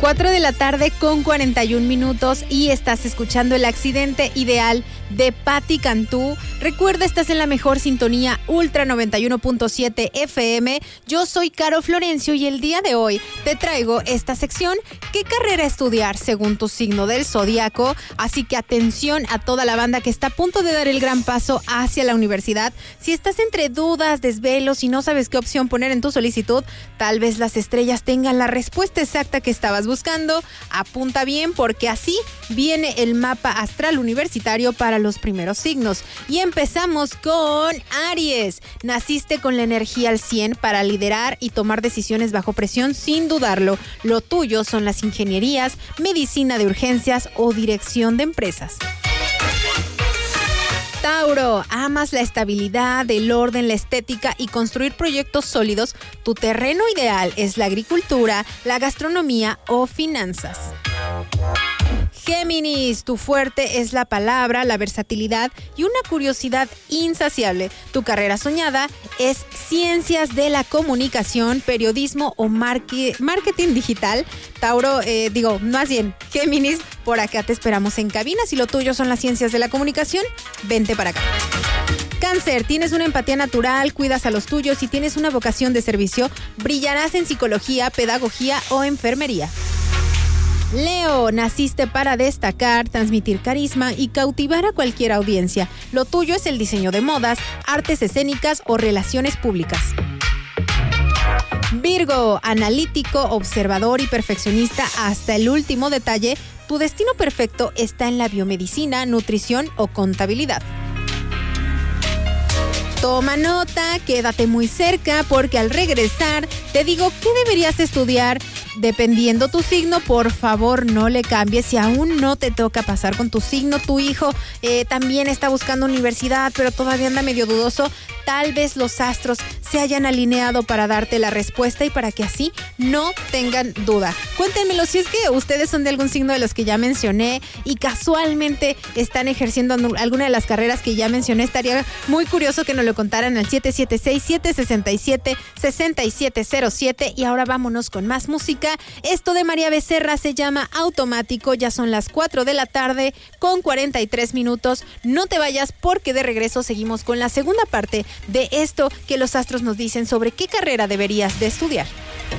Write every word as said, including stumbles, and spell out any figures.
cuatro de la tarde con cuarenta y un minutos y estás escuchando El Accidente Ideal de Patti Cantú. Recuerda, estás en la mejor sintonía Ultra noventa y uno punto siete F M. Yo soy Caro Florencio y el día de hoy te traigo esta sección: ¿qué carrera estudiar según tu signo del zodiaco? Así que atención a toda la banda que está a punto de dar el gran paso hacia la universidad. Si estás entre dudas, desvelos y no sabes qué opción poner en tu solicitud, tal vez las estrellas tengan la respuesta exacta que estabas buscando. Apunta bien, porque así viene el mapa astral universitario para los primeros signos. Y empezamos con Aries. Naciste con la energía al cien para liderar y tomar decisiones bajo presión sin dudarlo. Lo tuyo son las ingenierías, medicina de urgencias o dirección de empresas. Tauro, amas la estabilidad, el orden, la estética y construir proyectos sólidos. Tu terreno ideal es la agricultura, la gastronomía o finanzas. Géminis, tu fuerte es la palabra, la versatilidad y una curiosidad insaciable. Tu carrera soñada es ciencias de la comunicación, periodismo o marque- marketing digital. Tauro, eh, digo, más bien, Géminis, por acá te esperamos en cabina. Si lo tuyo son las ciencias de la comunicación, vente para acá. Cáncer, tienes una empatía natural, cuidas a los tuyos y tienes una vocación de servicio. Brillarás en psicología, pedagogía o enfermería. Leo, naciste para destacar, transmitir carisma y cautivar a cualquier audiencia. Lo tuyo es el diseño de modas, artes escénicas o relaciones públicas. Virgo, analítico, observador y perfeccionista hasta el último detalle. Tu destino perfecto está en la biomedicina, nutrición o contabilidad. Toma nota, quédate muy cerca porque al regresar te digo qué deberías estudiar. Dependiendo tu signo, por favor no le cambies. Si aún no te toca pasar con tu signo, tu hijo eh, también está buscando universidad, pero todavía anda medio dudoso, tal vez los astros se hayan alineado para darte la respuesta y para que así no tengan duda. Cuéntenmelo si es que ustedes son de algún signo de los que ya mencioné y casualmente están ejerciendo alguna de las carreras que ya mencioné. Estaría muy curioso que nos lo contaran al siete siete seis, siete seis siete, seis siete cero siete. Y ahora vámonos con más música. Esto de María Becerra se llama Automático. Ya son las cuatro de la tarde con cuarenta y tres minutos. No te vayas porque de regreso seguimos con la segunda parte de esto que los astros nos dicen sobre qué carrera deberías de estudiar.